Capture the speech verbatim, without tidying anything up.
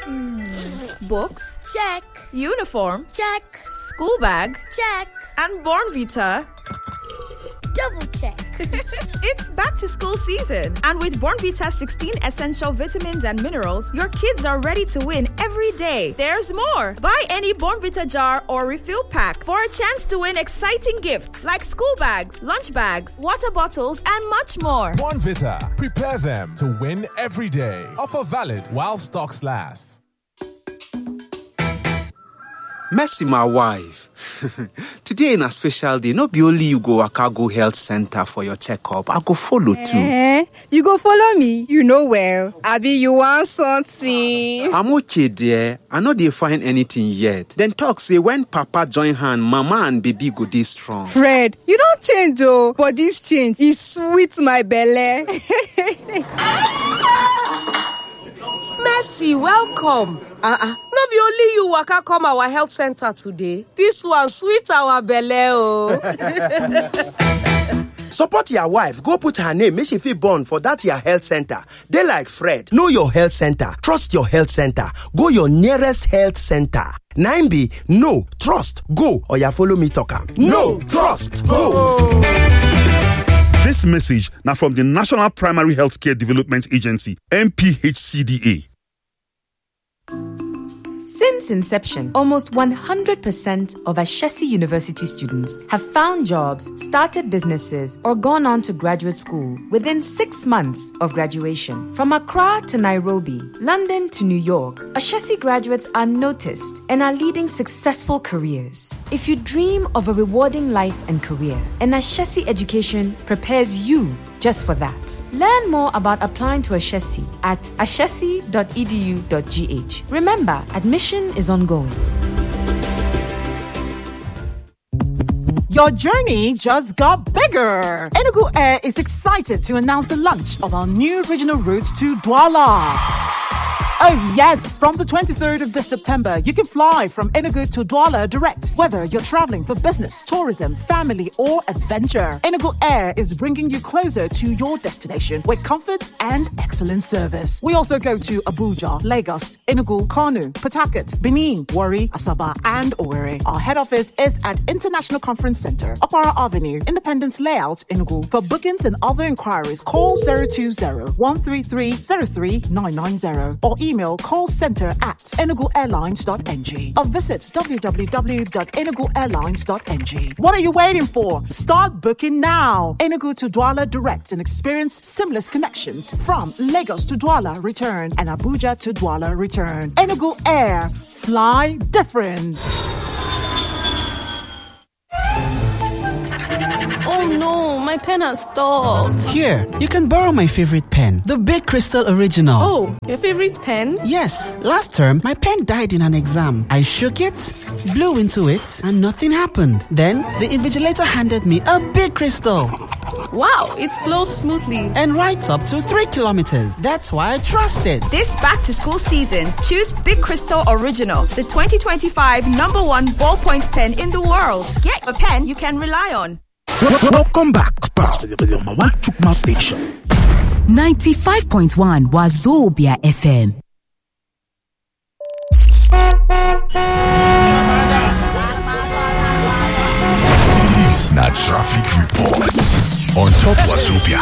Hmm. Books? Check. Uniform? Check. School bag? Check. And Bornvita? Double check. It's back to school season. And with Bornvita's sixteen essential vitamins and minerals, your kids are ready to win every day. There's more. Buy any Bornvita jar or refill pack for a chance to win exciting gifts like school bags, lunch bags, water bottles, and much more. Bornvita. Prepare them to win every day. Offer valid while stocks last. Mercy, my wife. Today in a special day, not be only you go waka go health center for your checkup, I go follow too. Eh? You go follow me? You know well. Abi, you want something? I'm okay there. I know they find anything yet. Then talk say when Papa join hand, Mama and baby go this strong. Fred, you don't change oh, but this change is sweet my belly. Mercy, welcome. Uh-uh. No be only you waka come our health center today. This one sweet our belly oh. Support your wife. Go put her name. Make she feel born for that your health center. They like Fred. Know your health center. Trust your health center. Go your nearest health center. Nine B. No. Trust. Go. Or ya follow me talker. No. Trust. Go. This message now from the National Primary Healthcare Development Agency, N P H C D A. Since inception, almost one hundred percent of Ashesi University students have found jobs, started businesses, or gone on to graduate school within six months of graduation. From Accra to Nairobi, London to New York, Ashesi graduates are noticed and are leading successful careers. If you dream of a rewarding life and career, an Ashesi education prepares you just for that. Learn more about applying to Ashesi at ashesi dot e d u dot g h. Remember, admission is ongoing. Your journey just got bigger. Enugu Air is excited to announce the launch of our new regional route to Douala. Oh yes, from the twenty-third of this September, you can fly from Enugu to Douala direct, whether you're traveling for business, tourism, family, or adventure. Enugu Air is bringing you closer to your destination with comfort and excellent service. We also go to Abuja, Lagos, Enugu, Kano, Port Harcourt, Benin, Warri, Asaba, and Owerri. Our head office is at International Conference Center, Opera Avenue, Independence Layout, Enugu. For bookings and other inquiries, call zero two zero, one three three, zero three nine nine zero or email Email call center at enugu airlines dot n g or visit w w w dot enugu airlines dot n g. What are you waiting for? Start booking now. Enugu to Douala direct and experience seamless connections from Lagos to Douala return and Abuja to Douala return. Enugu Air. Fly different. Oh no, my pen has stopped. Here, you can borrow my favorite pen, the Big Crystal Original. Oh, your favorite pen? Yes, last term, my pen died in an exam. I shook it, blew into it, and nothing happened. Then, the invigilator handed me a Big Crystal. Wow, it flows smoothly. And writes up to three kilometers. That's why I trust it. This back-to-school season, choose Big Crystal Original, the twenty twenty-five number one ballpoint pen in the world. Get a pen you can rely on. Welcome back, the number one Chukma station. ninety-five point one Wazobia F M. This na traffic reports on top Wazobia.